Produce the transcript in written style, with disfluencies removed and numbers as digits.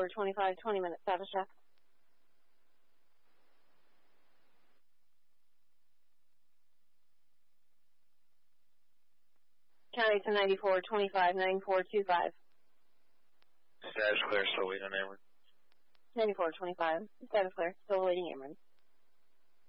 9425, 20-minute status check. County to 9425, 9425. Status clear, still waiting on Ameren. 9425, status clear, still waiting Ameren.